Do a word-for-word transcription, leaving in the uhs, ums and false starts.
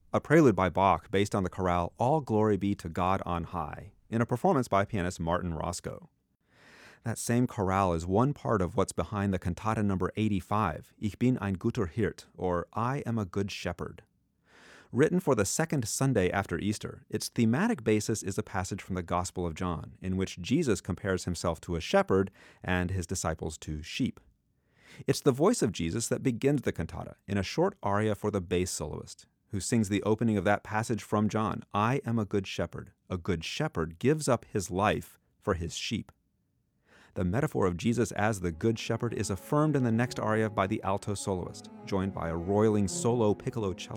a prelude by Bach based on the chorale All Glory Be to God on High, in a performance by pianist Martin Roscoe. That same chorale is one part of what's behind the cantata number eighty-five, Ich bin ein guter Hirt, or I am a good shepherd. Written for the second Sunday after Easter, its thematic basis is a passage from the Gospel of John, in which Jesus compares himself to a shepherd and his disciples to sheep. It's the voice of Jesus that begins the cantata in a short aria for the bass soloist, who sings the opening of that passage from John, I am a good shepherd. A good shepherd gives up his life for his sheep. The metaphor of Jesus as the good shepherd is affirmed in the next aria by the alto soloist, joined by a roiling solo piccolo cello.